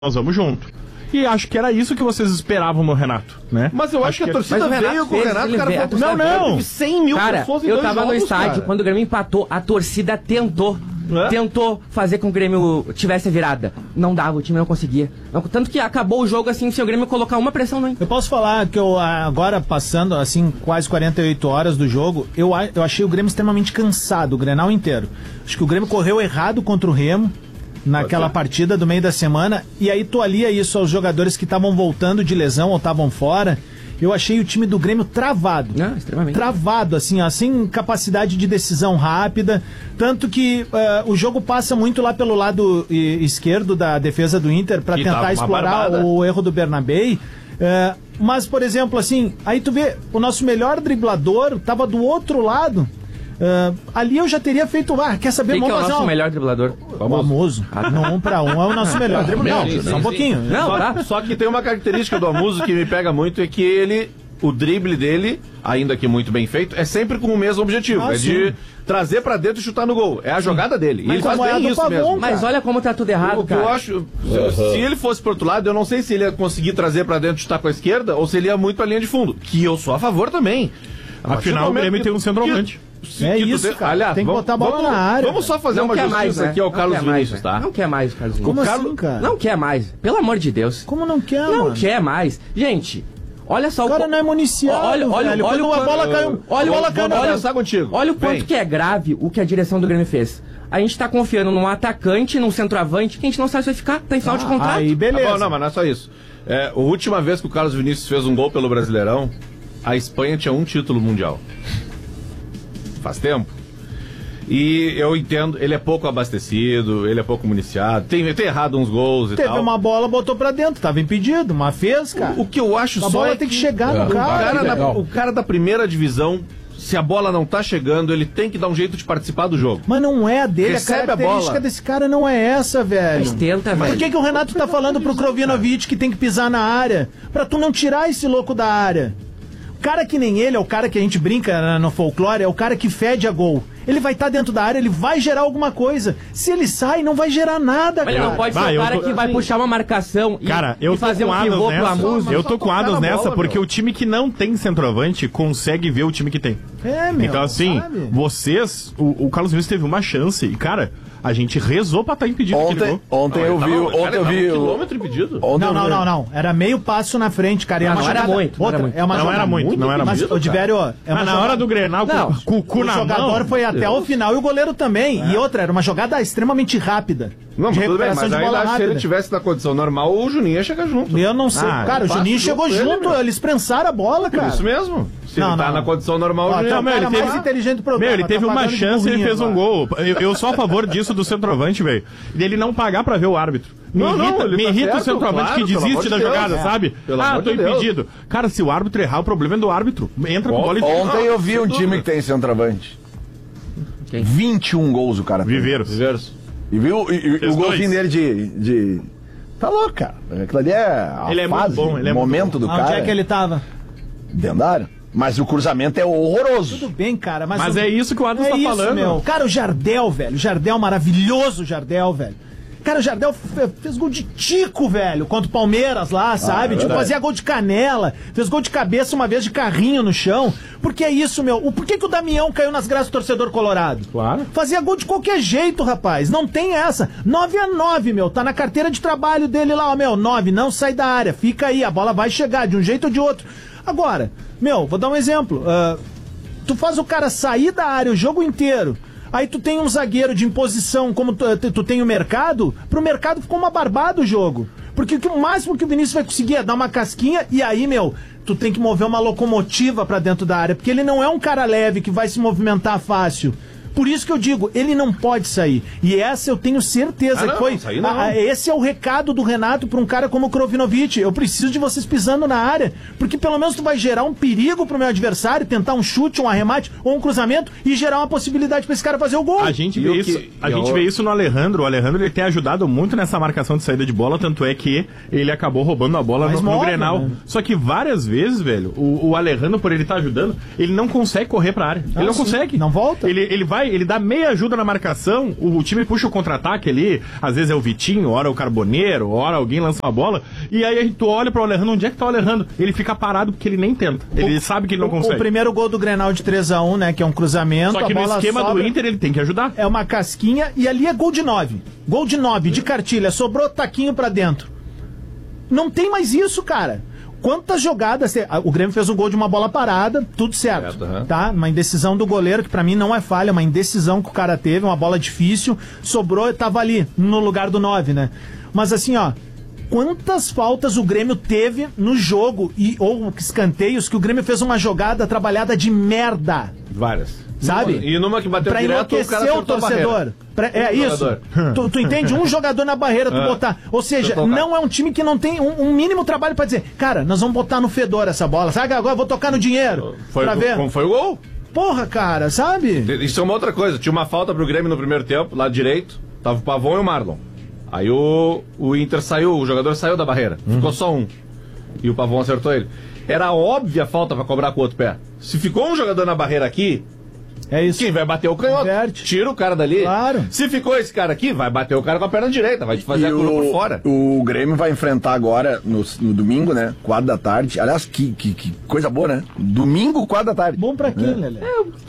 nós vamos junto. E acho que era isso que vocês esperavam no Renato, né? Mas eu acho que a torcida veio com o Renato, cara, não. 100 mil pessoas em eu dois tava jogos, no estádio, cara. quando o Grêmio empatou, a torcida tentou fazer com que o Grêmio tivesse a virada. Não dava, o time não conseguia. Tanto que acabou o jogo assim, se o Grêmio colocar uma pressão no Inter. Eu posso falar que eu agora, passando assim quase 48 horas do jogo, eu achei o Grêmio extremamente cansado, o Grenal inteiro. Acho que o Grêmio correu errado contra o Remo naquela partida do meio da semana, e aí tu alia isso aos jogadores que estavam voltando de lesão ou estavam fora. Eu achei o time do Grêmio travado. Extremamente. Travado, assim, ó, sem capacidade de decisão rápida. Tanto que o jogo passa muito lá pelo lado esquerdo da defesa do Inter para tentar explorar o erro do Bernabei. Mas, por exemplo, assim, aí tu vê, o nosso melhor driblador tava do outro lado. Ali eu já teria feito. Quer saber? Quem que é o nosso melhor driblador? O Amuso. No 1 para 1 é o nosso melhor driblador. Não, só um pouquinho. Só que tem uma característica do Amuso que me pega muito, é que o drible dele, ainda que muito bem feito, é sempre com o mesmo objetivo. De trazer pra dentro e chutar no gol. É a jogada dele. E ele faz bem isso mesmo. Mas olha como tá tudo errado, cara. Eu acho, se ele fosse pro outro lado, eu não sei se ele ia conseguir trazer pra dentro e chutar com a esquerda, ou se ele ia muito pra linha de fundo. Que eu sou a favor também. Afinal, o Grêmio tem um centroavante. Cara. Aliás, tem que botar a bola na área. Vamos só fazer uma justiça aqui ao Carlos Vinícius, tá? Não quer mais o Carlos Vinícius. Como assim, cara? Não quer mais. Pelo amor de Deus. Como não quer, mano? Não quer mais. Gente, olha só o cara não é municiado. Olha a bola caiu. Olha o quanto que é grave o que a direção do Grêmio fez. A gente tá confiando num atacante, num centroavante, que a gente não sabe se vai ficar. Tá em final de contrato. Aí, beleza. Não, mas não é só isso. A última vez que o Carlos Vinícius fez um gol pelo Brasileirão, a Espanha tinha um título mundial. Faz tempo. E eu entendo, ele é pouco abastecido, ele é pouco municiado, tem errado uns gols e tal. Teve uma bola, botou pra dentro, tava impedido, mas fez, cara. O que eu acho a bola tem que chegar no cara. O cara da primeira divisão, se a bola não tá chegando, ele tem que dar um jeito de participar do jogo. Mas não é a dele, recebe a característica desse cara não é essa, velho. Mas tenta, velho. Por que o Renato tá falando pro Krovinovic que tem que pisar na área? Pra tu não tirar esse louco da área. Cara que nem ele, é o cara que a gente brinca no folclore, é o cara que fede a gol. Ele vai estar dentro da área, ele vai gerar alguma coisa. Se ele sai, não vai gerar nada, cara. Ele não pode ser o cara que vai puxar uma marcação e fazer um pivô pro Amuso. Eu tô com Adams nessa, porque o time que não tem centroavante consegue ver o time que tem. Então, assim, vocês... O Carlos Vinícius teve uma chance e, cara... A gente rezou pra estar impedido. Ontem eu vi. Um quilômetro impedido? Não. Era meio passo na frente, cara. Não era muito. Não era muito. Mas, Odibério, na hora do Grenal, com o cu na mão. O jogador foi até o final e o goleiro também. E outra, era uma jogada extremamente rápida. Não, mas tudo bem, mas ainda se ele tivesse na condição normal, o Juninho ia chegar junto. Eu não sei. Cara, o Juninho chegou junto, eles prensaram a bola, cara. Isso mesmo. Se ele tá na condição normal, o Juninho é o mais inteligente do programa. Ele teve uma chance e ele fez um gol. Eu sou a favor disso do centroavante, velho. Dele não pagar pra ver o árbitro. Me irrita o centroavante que desiste da jogada, sabe? Tô impedido. Cara, se o árbitro errar, o problema é do árbitro. Entra com bola e... Ontem eu vi um time que tem centroavante. 21 gols o cara tem. Viveiros. E viu o golzinho dele de... Tá louco, cara. Aquilo ali é a fase, muito bom, o momento do cara. Onde é que ele tava? Dentro da área. Mas o cruzamento é horroroso. Tudo bem, cara. Mas é isso que o Adams tá falando. Meu. Cara, o Jardel, velho. Jardel maravilhoso, Jardel, velho. Cara, o Jardel fez gol de tico, velho, contra o Palmeiras lá, sabe? Fazia gol de canela, fez gol de cabeça uma vez de carrinho no chão. Porque é isso, meu. Por que o Damião caiu nas graças do torcedor colorado? Claro. Fazia gol de qualquer jeito, rapaz. Não tem essa. 9-9, meu. Tá na carteira de trabalho dele lá, ó, meu. 9, não sai da área. Fica aí, a bola vai chegar de um jeito ou de outro. Agora, meu, vou dar um exemplo. Tu faz o cara sair da área o jogo inteiro. Aí tu tem um zagueiro de imposição, como tu tem o Mercado, pro Mercado ficou uma barbada o jogo. Porque o máximo que o Vinícius vai conseguir é dar uma casquinha, e aí, meu, tu tem que mover uma locomotiva pra dentro da área, porque ele não é um cara leve que vai se movimentar fácil. Por isso que eu digo, ele não pode sair. E essa eu tenho certeza que foi. Esse é o recado do Renato pra um cara como o Krovinovic. Eu preciso de vocês pisando na área, porque pelo menos tu vai gerar um perigo pro meu adversário, tentar um chute, um arremate ou um cruzamento e gerar uma possibilidade pra esse cara fazer o gol. A gente vê isso no Alejandro. O Alejandro ele tem ajudado muito nessa marcação de saída de bola, tanto é que ele acabou roubando a bola no Grenal. Né? Só que várias vezes, velho, o Alejandro, por ele estar ajudando, ele não consegue correr pra área. Ele não consegue. Não volta. Ele vai vai, ele dá meia ajuda na marcação, o time puxa o contra-ataque ali, às vezes é o Vitinho, hora é o Carboneiro, hora alguém lança uma bola, e aí tu olha pro Alejandro, onde é que tá o Alejandro? Ele fica parado porque ele nem tenta, ele sabe que ele não consegue. O primeiro gol do Grenal de 3-1, né, que é um cruzamento, só que no esquema do Inter ele tem que ajudar. É uma casquinha e ali é gol de 9. Gol de 9, de cartilha, sobrou taquinho pra dentro. Não tem mais isso, cara. Quantas jogadas... O Grêmio fez um gol de uma bola parada, tudo certo, tá? Uma indecisão do goleiro, que pra mim não é falha, uma indecisão que o cara teve, uma bola difícil, sobrou e tava ali, no lugar do 9, né? Mas assim, ó, quantas faltas o Grêmio teve no jogo, ou escanteios, que o Grêmio fez uma jogada trabalhada de merda. Várias. Sabe? E numa que bateu pra direto, o cara o torcedor. É isso. Tu entende? Um jogador na barreira, tu botar. Ou seja, não é um time que não tem um mínimo trabalho pra dizer, cara, nós vamos botar no fedor essa bola. Sabe? Agora eu vou tocar no dinheiro. Pra ver. Como foi o gol? Porra, cara, sabe? Isso é uma outra coisa. Tinha uma falta pro Grêmio no primeiro tempo, lado direito. Tava o Pavon e o Marlon. Aí o Inter saiu, o jogador saiu da barreira. Ficou só um. E o Pavon acertou ele. Era óbvia a falta pra cobrar com o outro pé. Se ficou um jogador na barreira aqui, é isso. Quem vai bater o canhoto? Tira o cara dali. Claro. Se ficou esse cara aqui, vai bater o cara com a perna direita, vai te fazer a curva por fora. O Grêmio vai enfrentar agora, no domingo, né? 4 da tarde. Aliás, que coisa boa, né? Domingo, 4 da tarde. Bom pra quem, Lelê?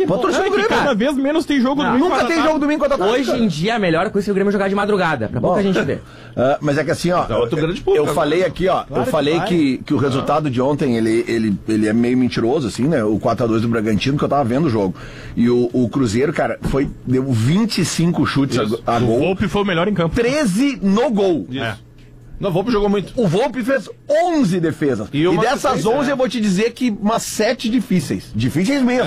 Cada vez menos tem jogo domingo. Nunca tem jogo domingo 4 da tarde. Hoje em dia, a melhor coisa é o Grêmio jogar de madrugada, pra pouca gente ver. Mas é que assim, ó, eu falei aqui, ó, claro, eu falei que o resultado de ontem, ele é meio mentiroso, assim, né? O 4-2 do Bragantino, que eu tava vendo o jogo. E o Cruzeiro, cara, deu 25 chutes a gol. O Volpe foi o melhor em campo. 13 no gol. Isso. Não, o Volpe jogou muito. O Volpe fez 11 defesas. E dessas 11, eu vou te dizer que umas 7 difíceis. Difíceis mesmo.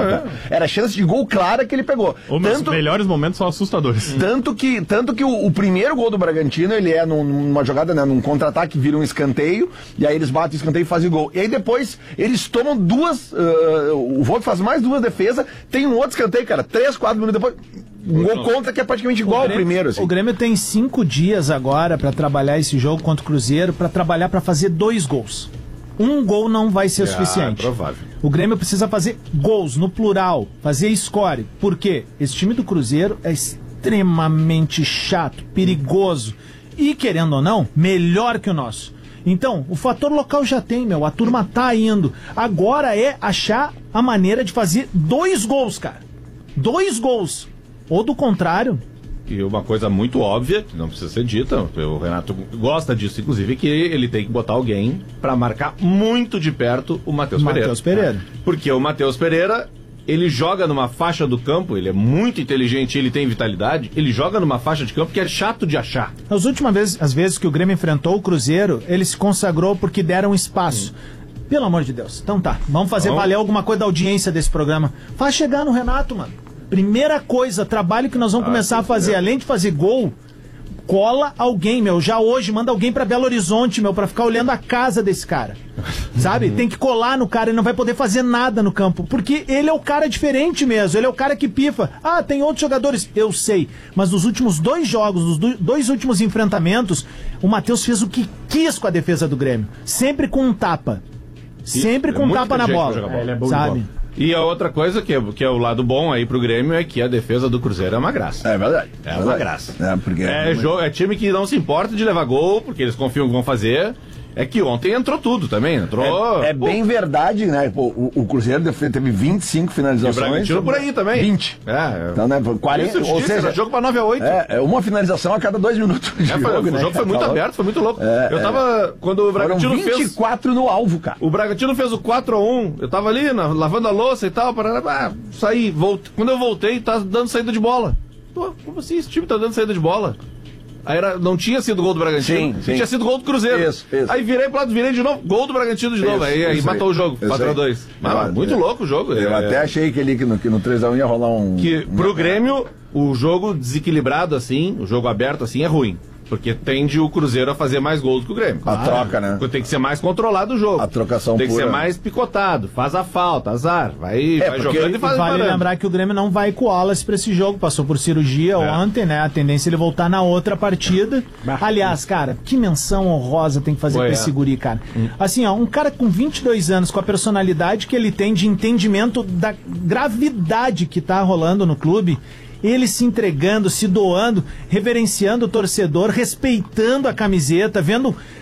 Era chance de gol clara que ele pegou. Os melhores momentos são assustadores. Tanto que o primeiro gol do Bragantino, ele é numa jogada, né, num contra-ataque, vira um escanteio, e aí eles batem o escanteio e fazem gol. E aí depois, eles tomam duas, o Volpe faz mais 2 defesas, tem um outro escanteio, cara, 3, 4 minutos depois... Um gol contra que é praticamente igual ao primeiro. Assim. O Grêmio tem 5 dias agora pra trabalhar esse jogo contra o Cruzeiro, pra trabalhar pra fazer 2 gols. Um gol não vai ser suficiente. Provável. O Grêmio precisa fazer gols, no plural, fazer score. Por quê? Esse time do Cruzeiro é extremamente chato, perigoso e, querendo ou não, melhor que o nosso. Então, o fator local já tem, a turma tá indo. Agora é achar a maneira de fazer 2 gols, cara. 2 gols. Ou do contrário. E uma coisa muito óbvia, que não precisa ser dita, o Renato gosta disso, inclusive, que ele tem que botar alguém pra marcar muito de perto o Matheus Pereira. Porque o Matheus Pereira, ele joga numa faixa do campo, ele é muito inteligente, ele tem vitalidade, ele joga numa faixa de campo que é chato de achar. As vezes que o Grêmio enfrentou o Cruzeiro, ele se consagrou porque deram espaço. Pelo amor de Deus. Então tá, vamos fazer valer alguma coisa da audiência desse programa. Faz chegar no Renato, mano. Primeira coisa, trabalho que nós vamos começar a fazer, além de fazer gol, cola alguém, já hoje, manda alguém pra Belo Horizonte, pra ficar olhando a casa desse cara, sabe? Tem que colar no cara, ele não vai poder fazer nada no campo, porque ele é o cara diferente mesmo, ele é o cara que pifa. Tem outros jogadores, eu sei, mas nos últimos 2 jogos, nos 2 últimos enfrentamentos, o Matheus fez o que quis com a defesa do Grêmio, sempre com um tapa, sempre com um tapa na bola, ele é bom, sabe? E a outra coisa que é o lado bom aí pro Grêmio é que a defesa do Cruzeiro é uma graça. É verdade. É uma graça. Porque é time que não se importa de levar gol, porque eles confiam que vão fazer. É que ontem entrou tudo também, É bem verdade, né? O Cruzeiro teve 25 finalizações. E o Bragantino por aí também. 20. Então, né? 40, ou seja, era jogo pra 9-8. É uma finalização a cada 2 minutos de jogo, né? O jogo foi muito aberto, foi muito louco. Eu tava, quando o Bragantino fez... 24 no alvo, cara. O Bragantino fez o 4-1, eu tava ali, lavando a louça e tal, saí, quando eu voltei, tá dando saída de bola. Como assim esse time tá dando saída de bola? Aí não tinha sido gol do Bragantino, tinha sido gol do Cruzeiro. Isso. Aí virei pro lado, virei de novo, gol do Bragantino de novo. Aí matou o jogo, 4-2. Muito louco o jogo. Eu até achei que no 3-1 ia rolar um... Pro Grêmio, o jogo desequilibrado assim, o jogo aberto assim é ruim. Porque tende o Cruzeiro a fazer mais gols do que o Grêmio. A troca, né? Tem que ser mais controlado o jogo. A trocação tem que pura. ser mais picotado. Faz a falta, azar. Vai jogando e faz Vale lembrar que o Grêmio não vai com o Wallace pra esse jogo. Passou por cirurgia ontem, né? A tendência é ele voltar na outra partida. Aliás, cara, que menção honrosa tem que fazer pra esse guri, cara. Assim, ó, um cara com 22 anos, com a personalidade que ele tem de entendimento da gravidade que tá rolando no clube, ele se entregando, se doando, reverenciando o torcedor, respeitando a camiseta, vendo